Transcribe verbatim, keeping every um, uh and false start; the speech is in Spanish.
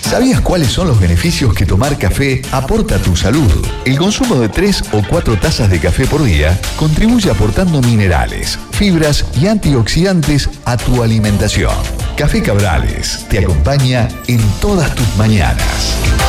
¿Sabías cuáles son los beneficios que tomar café aporta a tu salud? El consumo de tres o cuatro tazas de café por día contribuye aportando minerales, fibras y antioxidantes a tu alimentación. Café Cabrales te acompaña en todas tus mañanas.